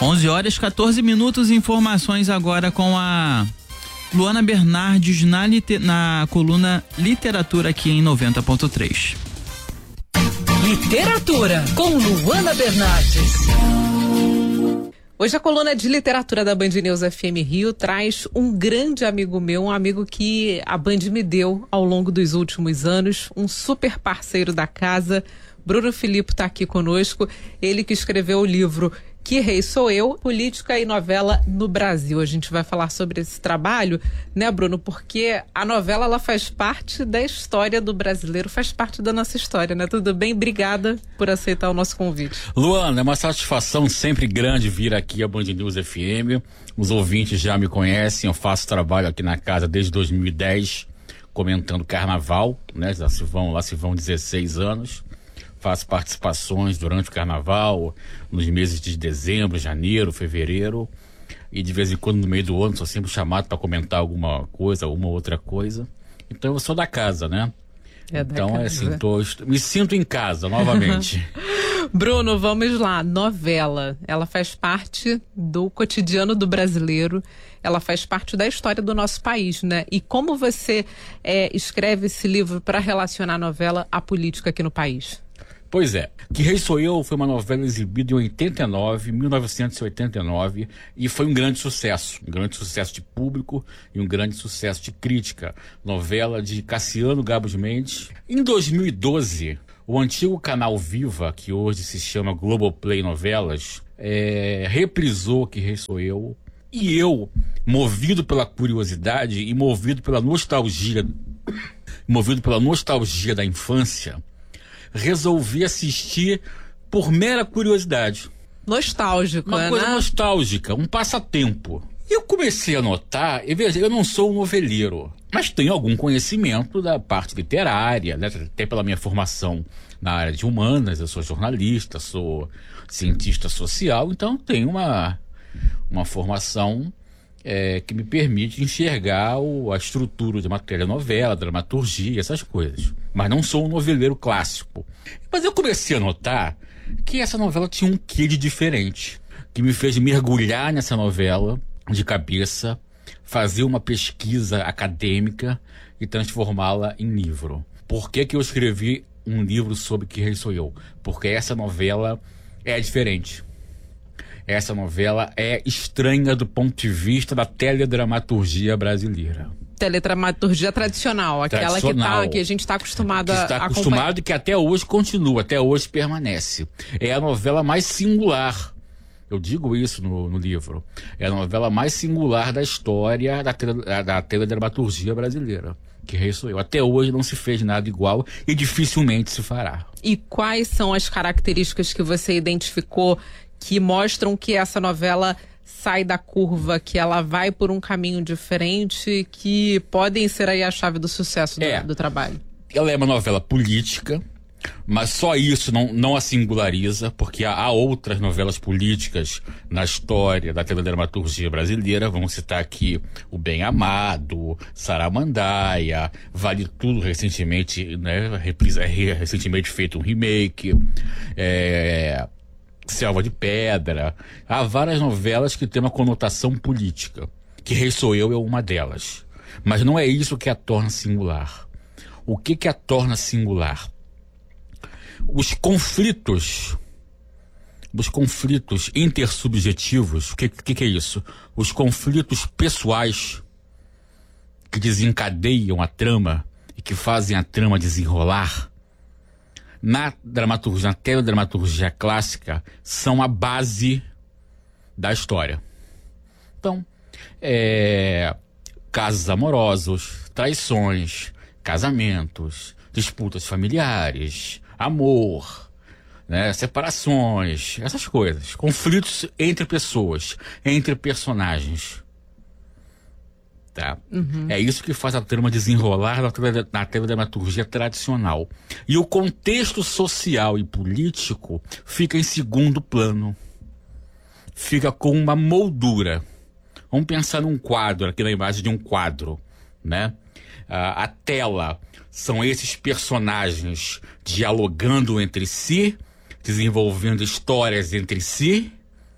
11h14, informações agora com a Luana Bernardes na coluna Literatura aqui em 90.3. Literatura com Luana Bernardes. Hoje a coluna de literatura da Band News FM Rio traz um grande amigo meu, um amigo que a Band me deu ao longo dos últimos anos, um super parceiro da casa. Bruno Filippo está aqui conosco, ele que escreveu o livro Que Rei Sou Eu, Política e Novela no Brasil. A gente vai falar sobre esse trabalho, né, Bruno? Porque a novela, ela faz parte da história do brasileiro, faz parte da nossa história, né? Tudo bem? Obrigada por aceitar o nosso convite. Luana, é uma satisfação sempre grande vir aqui à Band News FM. Os ouvintes já me conhecem, eu faço trabalho aqui na casa desde 2010, comentando carnaval, né? Lá se vão 16 anos. Faço participações durante o carnaval, nos meses de dezembro, janeiro, fevereiro, e de vez em quando no meio do ano sou sempre chamado para comentar alguma outra coisa. Então eu sou da casa, né? Então é assim, me sinto em casa novamente. Bruno, vamos lá. Novela, ela faz parte do cotidiano do brasileiro, ela faz parte da história do nosso país, né? E como você escreve esse livro para relacionar a novela à política aqui no país? Pois é, Que Rei Sou Eu foi uma novela exibida em 1989, e foi um grande sucesso de público e um grande sucesso de crítica. Novela de Cassiano Gabos Mendes. Em 2012, o antigo canal Viva, que hoje se chama Globoplay Novelas, reprisou Que Rei Sou Eu, e eu, movido pela curiosidade e movido pela nostalgia da infância, resolvi assistir por mera curiosidade. Nostálgico, uma coisa nostálgica, um passatempo. E eu comecei a notar, e veja, eu não sou um noveleiro, mas tenho algum conhecimento da parte literária, né? Até pela minha formação na área de humanas, eu sou jornalista, sou cientista social, então tenho uma formação que me permite enxergar a estrutura de uma telenovela, dramaturgia, essas coisas. Mas não sou um noveleiro clássico. Mas eu comecei a notar que essa novela tinha um quê de diferente, que me fez mergulhar nessa novela de cabeça, fazer uma pesquisa acadêmica e transformá-la em livro. Por que eu escrevi um livro sobre Que Rei Sou Eu? Porque essa novela é diferente. Essa novela é estranha do ponto de vista da teledramaturgia brasileira. Teledramaturgia tradicional, aquela que a gente está acostumado a acompanhar. E que até hoje continua, até hoje permanece. É a novela mais singular, eu digo isso no livro, é a novela mais singular da história da teledramaturgia brasileira. Que Rei Sou Eu. Até hoje não se fez nada igual e dificilmente se fará. E quais são as características que você identificou que mostram que essa novela sai da curva, que ela vai por um caminho diferente, que podem ser aí a chave do sucesso do trabalho? Ela é uma novela política, mas só isso não a singulariza, porque há outras novelas políticas na história da teledramaturgia brasileira. Vamos citar aqui O Bem Amado, Saramandaia, Vale Tudo, recentemente, né, recentemente feito um remake, Selva de Pedra. Há várias novelas que têm uma conotação política. Que Rei Sou Eu é uma delas. Mas não é isso que a torna singular. O que a torna singular? Os conflitos intersubjetivos. O que é isso? Os conflitos pessoais que desencadeiam a trama e que fazem a trama desenrolar, na teledramaturgia clássica, são a base da história. Então, casos amorosos, traições, casamentos, disputas familiares, amor, né, separações, essas coisas, conflitos entre pessoas, entre personagens. Tá? Uhum. É isso que faz a trama desenrolar na teledramaturgia tradicional. E o contexto social e político fica em segundo plano. Fica com uma moldura. Vamos pensar num quadro, aqui na imagem de um quadro, né? A tela são esses personagens dialogando entre si, desenvolvendo histórias entre si,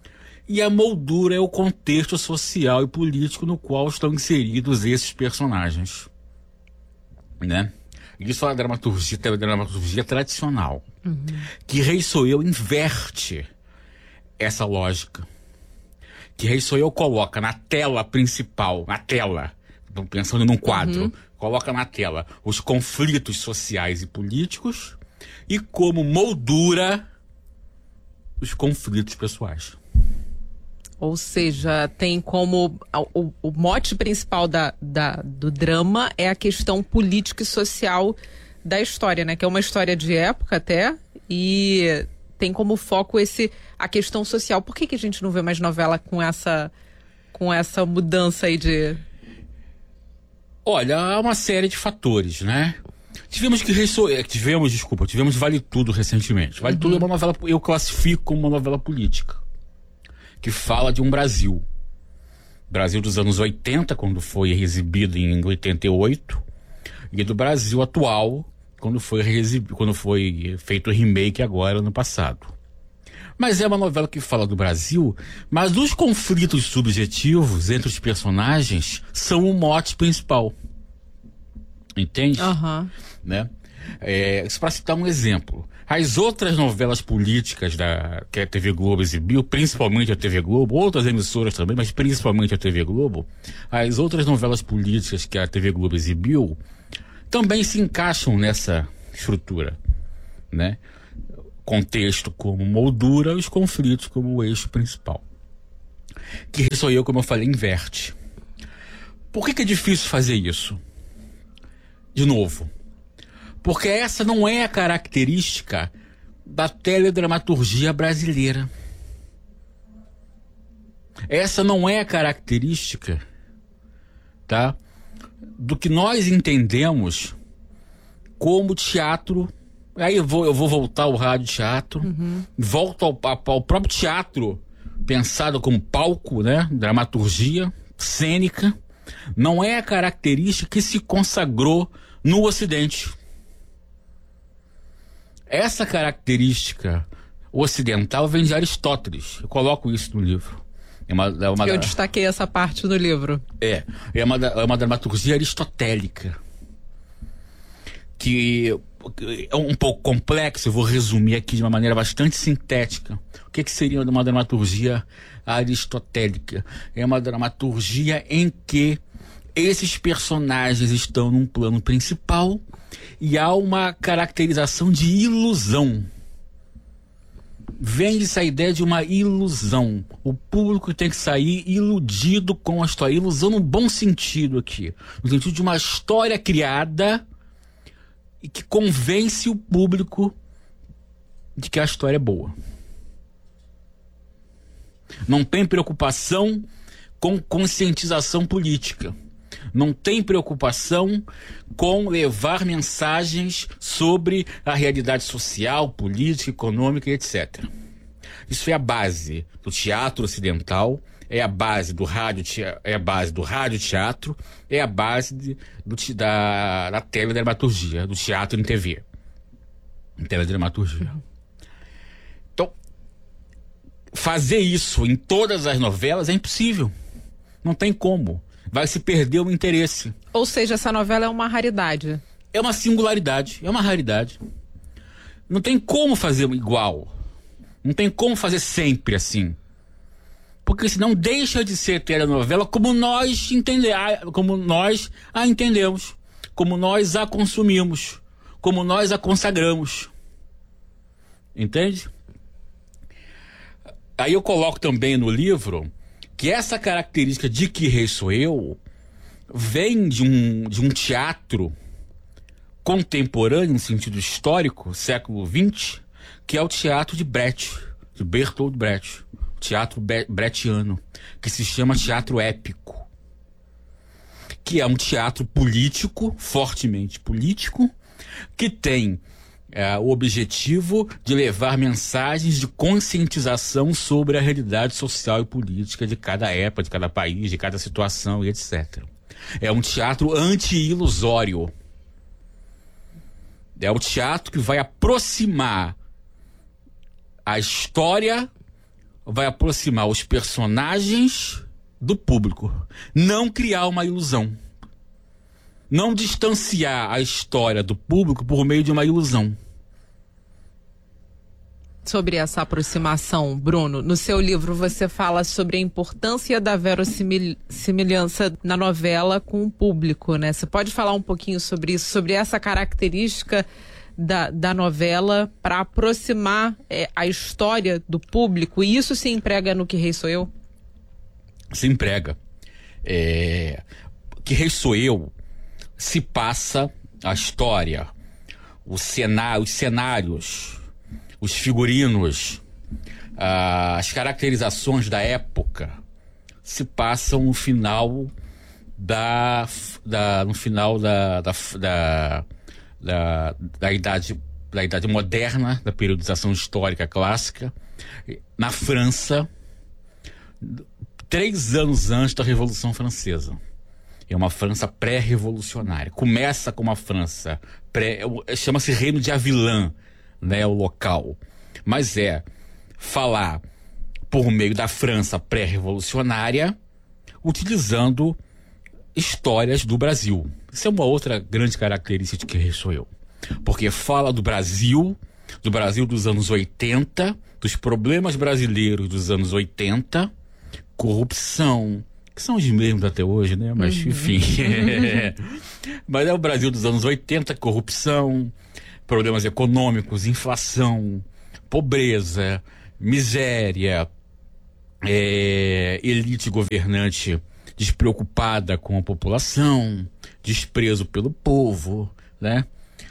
E a moldura é o contexto social e político no qual estão inseridos esses personagens, né? Isso é a dramaturgia tradicional. Que Rei Sou Eu inverte essa lógica. Que Rei Sou Eu coloca na tela principal, pensando num quadro, coloca na tela os conflitos sociais e políticos e como moldura os conflitos pessoais. Ou seja, tem como o mote principal do drama é a questão política e social da história, né? Que é uma história de época até, e tem como foco a questão social. Por que a gente não vê mais novela com essa mudança aí de... Olha, há uma série de fatores, né? Tivemos Vale Tudo recentemente. Vale Tudo é uma novela, eu classifico como uma novela política, que fala de um Brasil dos anos 80, quando foi exibido em 88, e do Brasil atual, quando foi feito o remake agora, no passado. Mas é uma novela que fala do Brasil, mas os conflitos subjetivos entre os personagens são o mote principal. Entende? Né? Isso para citar um exemplo. As outras novelas políticas que a TV Globo exibiu, principalmente a TV Globo, outras emissoras também, mas principalmente a TV Globo, as outras novelas políticas que a TV Globo exibiu também se encaixam nessa estrutura, né? Contexto como moldura, os conflitos como o eixo principal. Que Sou Eu, como eu falei, inverte. Por que é difícil fazer isso? De novo, porque essa não é a característica da teledramaturgia brasileira. Essa não é a característica, tá, do que nós entendemos como teatro. Aí eu vou voltar ao rádio teatro, volto ao próprio teatro pensado como palco, né, dramaturgia cênica. Não é a característica que se consagrou no Ocidente. Essa característica ocidental vem de Aristóteles. Eu coloco isso no livro. Eu destaquei essa parte no livro. É uma dramaturgia aristotélica, que é um pouco complexo. Eu vou resumir aqui de uma maneira bastante sintética. O que seria uma dramaturgia aristotélica? É uma dramaturgia em que esses personagens estão num plano principal e há uma caracterização de ilusão. Vem essa ideia de uma ilusão. O público tem que sair iludido com a história. Ilusão no bom sentido aqui. No sentido de uma história criada e que convence o público de que a história é boa. Não tem preocupação com conscientização política. Não tem preocupação com levar mensagens sobre a realidade social, política, econômica, etc. Isso é a base do teatro ocidental, é a base do radioteatro, é a base da teledramaturgia, do teatro em TV. Em teledramaturgia. Então, fazer isso em todas as novelas é impossível. Não tem como. Vai se perder o interesse. Ou seja, essa novela é uma raridade. É uma singularidade, é uma raridade. Não tem como fazer igual. Não tem como fazer sempre assim. Porque senão deixa de ser telenovela como nós a entendemos, como nós a consumimos, como nós a consagramos. Entende? Aí eu coloco também no livro que essa característica de Que Rei Sou Eu vem de um teatro contemporâneo, no sentido histórico, século XX, que é o teatro de Brecht, de Bertolt Brecht, o teatro brechtiano, que se chama teatro épico, que é um teatro político, fortemente político, que tem o objetivo de levar mensagens de conscientização sobre a realidade social e política de cada época, de cada país, de cada situação e etc. É um teatro anti-ilusório. É o teatro que vai aproximar a história vai aproximar os personagens do público. Não criar uma ilusão. Não distanciar a história do público por meio de uma ilusão. Sobre essa aproximação, Bruno, no seu livro você fala sobre a importância da verossimilhança na novela com o público, né? Você pode falar um pouquinho sobre isso, sobre essa característica da novela para aproximar a história do público, e isso se emprega no Que Rei Sou Eu? Se emprega. Que Rei Sou Eu se passa a história, os cenários, os figurinos, as caracterizações da época se passam no final da idade moderna, da periodização histórica clássica, na França, 3 anos antes da Revolução Francesa. É uma França pré-revolucionária. Começa com uma França chama-se Reino de Avilan, né, o local. Mas falar por meio da França pré-revolucionária, utilizando histórias do Brasil. Isso é uma outra grande característica de Que Rei Sou Eu. Porque fala do Brasil dos anos 80, dos problemas brasileiros dos anos 80, corrupção, que são os mesmos até hoje, né? Mas, enfim. Mas é o Brasil dos anos 80, corrupção, problemas econômicos, inflação, pobreza, miséria, elite governante despreocupada com a população, desprezo pelo povo, né?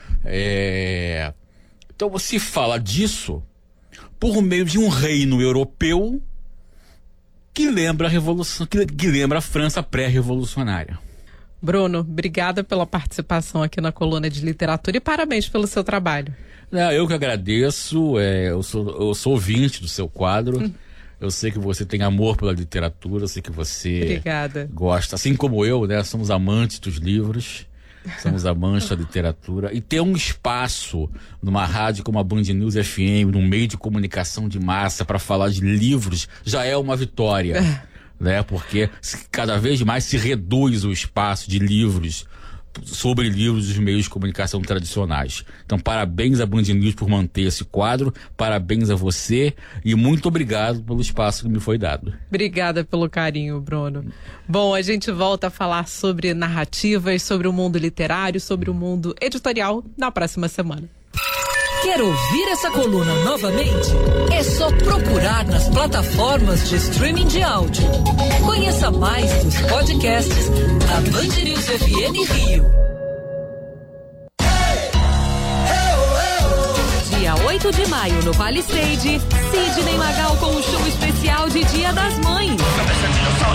Então você fala disso por meio de um reino europeu que lembra a revolução, que lembra a França pré-revolucionária. Bruno, obrigada pela participação aqui na Coluna de Literatura e parabéns pelo seu trabalho. Eu que agradeço, eu sou ouvinte do seu quadro. Eu sei que você tem amor pela literatura, eu sei que você gosta, assim como eu, né? Somos amantes dos livros, somos amantes da literatura. E ter um espaço numa rádio como a Band News FM, num meio de comunicação de massa, para falar de livros, já é uma vitória. Né? Porque cada vez mais se reduz o espaço de livros, sobre livros dos meios de comunicação tradicionais. Então, parabéns à Band News por manter esse quadro, parabéns a você e muito obrigado pelo espaço que me foi dado. Obrigada pelo carinho, Bruno. Bom, a gente volta a falar sobre narrativas, sobre o mundo literário, sobre o mundo editorial na próxima semana. Quer ouvir essa coluna novamente? É só procurar nas plataformas de streaming de áudio. Conheça mais dos podcasts da Band News FM Rio. Dia 8 de maio no Vale Stage, Sidney Magal com um show especial de Dia das Mães.